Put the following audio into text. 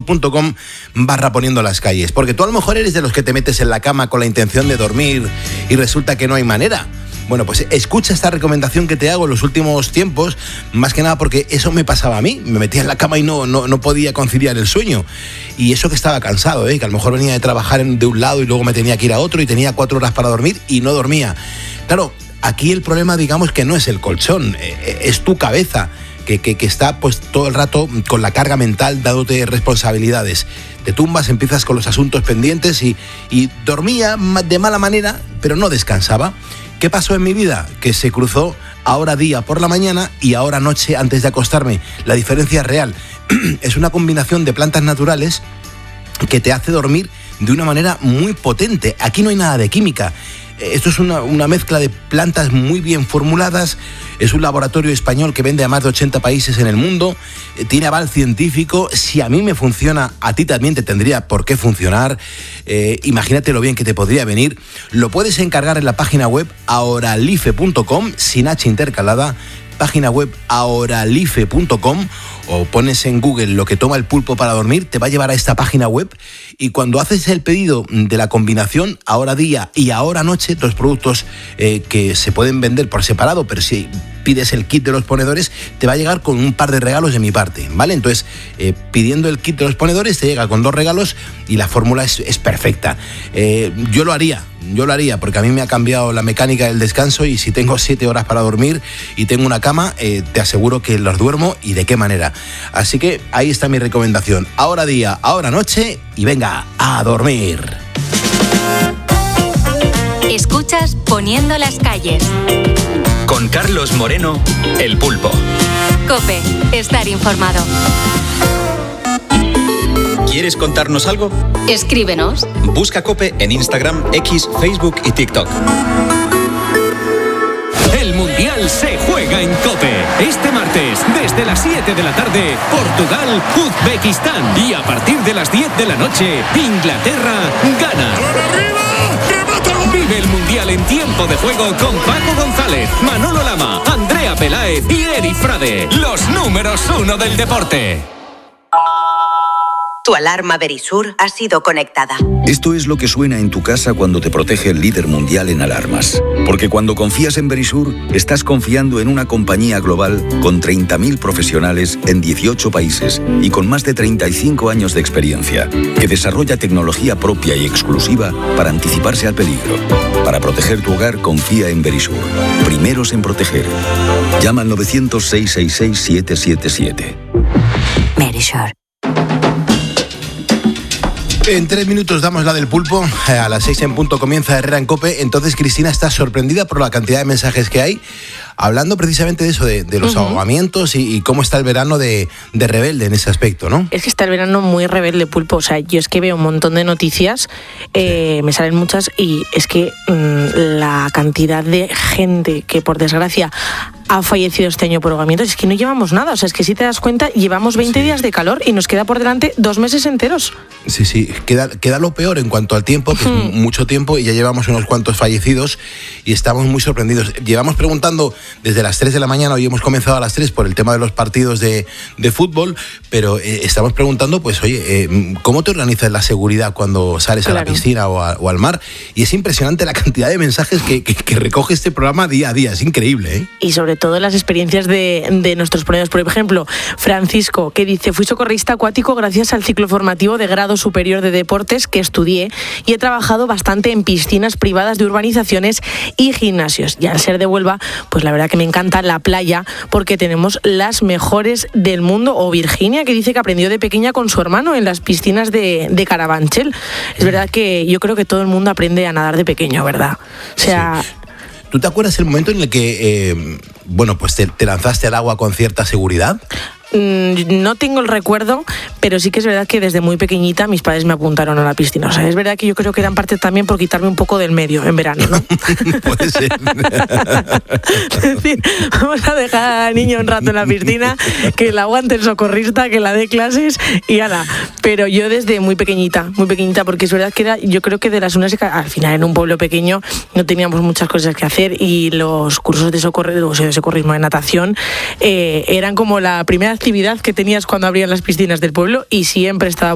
6en.com/poniendo las calles, porque tú a lo mejor eres de los que te metes en la cama con la intención de dormir y resulta que no hay manera. Bueno, pues escucha esta recomendación que te hago en los últimos tiempos, más que nada porque eso me pasaba a mí. Me metía en la cama y no podía conciliar el sueño. Y eso que estaba cansado, que a lo mejor venía de trabajar de un lado y luego me tenía que ir a otro y tenía 4 horas para dormir y no dormía. Claro, aquí el problema, digamos, que no es el colchón, es tu cabeza, que está pues todo el rato con la carga mental dándote responsabilidades. Te tumbas, empiezas con los asuntos pendientes y dormía de mala manera, pero no descansaba. ¿Qué pasó en mi vida? Que se cruzó ahora día por la mañana y ahora noche antes de acostarme. La diferencia es real. Es una combinación de plantas naturales que te hace dormir de una manera muy potente. Aquí no hay nada de química. Esto es una mezcla de plantas muy bien formuladas. Es un laboratorio español que vende a más de 80 países en el mundo. Tiene aval científico. Si a mí me funciona, a ti también te tendría por qué funcionar. Imagínate lo bien que te podría venir. Lo puedes encargar en la página web ahoralife.com, sin H intercalada. Página web ahoralife.com, o pones en Google lo que toma el pulpo para dormir, te va a llevar a esta página web, y cuando haces el pedido de la combinación ahora día y ahora noche, 2 productos que se pueden vender por separado, pero si pides el kit de los ponedores te va a llegar con un par de regalos de mi parte, ¿vale? Entonces, pidiendo el kit de los ponedores te llega con 2 regalos y la fórmula es perfecta. Yo lo haría porque a mí me ha cambiado la mecánica del descanso, y si tengo 7 horas para dormir y tengo una cama, te aseguro que los duermo, y de qué manera. Así que ahí está mi recomendación. Ahora día, ahora noche, y venga a dormir. Escuchas Poniendo las calles con Carlos Moreno, el Pulpo. COPE, estar informado. ¿Quieres contarnos algo? Escríbenos. Busca COPE en Instagram, X, Facebook y TikTok. El Mundial se juega en COPE. Este martes, desde las 7 de la tarde, Portugal, Uzbekistán. Y a partir de las 10 de la noche, Inglaterra, Ghana. Vive el Mundial en tiempo de juego con Paco González, Manolo Lama, Andrea Peláez y Eri Frade. Los números 1 del deporte. Tu alarma Verisur ha sido conectada. Esto es lo que suena en tu casa cuando te protege el líder mundial en alarmas. Porque cuando confías en Verisur, estás confiando en una compañía global con 30.000 profesionales en 18 países y con más de 35 años de experiencia, que desarrolla tecnología propia y exclusiva para anticiparse al peligro. Para proteger tu hogar, confía en Verisur. Primeros en proteger. Llama al 900-666-777. Verisur. En 3 minutos damos la del pulpo. A las 6 en punto comienza Herrera en COPE. Entonces Cristina está sorprendida por la cantidad de mensajes que hay, hablando precisamente de eso, de los ahogamientos y cómo está el verano de rebelde en ese aspecto, ¿no? Es que está el verano muy rebelde, Pulpo. O sea, yo es que veo un montón de noticias, me salen muchas, y es que la cantidad de gente que, por desgracia, ha fallecido este año por ahogamientos, es que no llevamos nada. O sea, es que si te das cuenta, llevamos 20 días de calor y nos queda por delante 2 meses enteros. Sí, queda lo peor en cuanto al tiempo, que es mucho tiempo, y ya llevamos unos cuantos fallecidos y estamos muy sorprendidos. Llevamos preguntando desde las 3 de la mañana, hoy hemos comenzado a las 3 por el tema de los partidos de fútbol, pero estamos preguntando, pues oye, ¿cómo te organizas la seguridad cuando sales a la piscina o al mar? Y es impresionante la cantidad de mensajes que recoge este programa día a día, es increíble, ¿eh? Y sobre todo las experiencias de nuestros ponedores. Por ejemplo, Francisco, que dice: fui socorrista acuático gracias al ciclo formativo de grado superior de deportes que estudié, y he trabajado bastante en piscinas privadas de urbanizaciones y gimnasios. Y al ser de Huelva, pues la verdad que me encanta la playa, porque tenemos las mejores del mundo. O Virginia, que dice que aprendió de pequeña con su hermano en las piscinas de Carabanchel. Es verdad que yo creo que todo el mundo aprende a nadar de pequeño, ¿verdad? O sea... Sí. ¿Tú te acuerdas el momento en el que, pues te lanzaste al agua con cierta seguridad? No tengo el recuerdo, pero sí que es verdad que desde muy pequeñita mis padres me apuntaron a la piscina. O sea, es verdad que yo creo que era en parte también por quitarme un poco del medio en verano, ¿no? Puede ser. Es decir, vamos a dejar al niño un rato en la piscina, que la aguante el socorrista, que la dé clases y ala. Pero yo desde muy pequeñita, porque es verdad que yo creo que de las unas, al final en un pueblo pequeño no teníamos muchas cosas que hacer, y los cursos de socorrismo de natación eran como la primera actividad que tenías cuando abrían las piscinas del pueblo, y siempre estaba